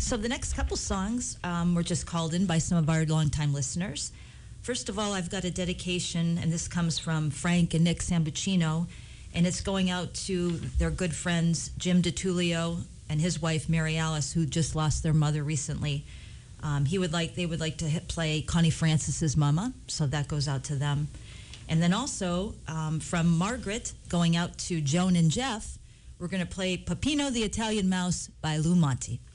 So the next couple songs were just called in by some of our longtime listeners. First of all, I've got a dedication, and this comes from Frank and Nick Sambucino, and it's going out to their good friends Jim DiTullio and his wife Mary Alice, who just lost their mother recently. They would like to play Connie Francis's Mama, so that goes out to them. And then also from Margaret, going out to Joan and Jeff, we're going to play Peppino the Italian Mouse by Lou Monte.